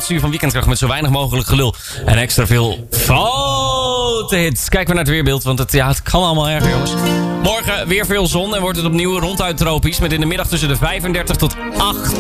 laatste uur van Weekendkracht met zo weinig mogelijk gelul. En extra veel fotohits. Kijken we naar het weerbeeld, want het kan allemaal erger, jongens. Morgen weer veel zon en wordt het opnieuw ronduit tropisch. Met in de middag tussen de 35 tot 8